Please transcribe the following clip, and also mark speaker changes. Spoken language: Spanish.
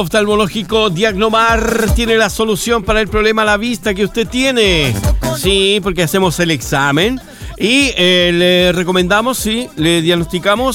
Speaker 1: Oftalmológico Diagnomar tiene la solución para el problema a la vista que usted tiene. Sí, porque hacemos el examen y le recomendamos, sí, le diagnosticamos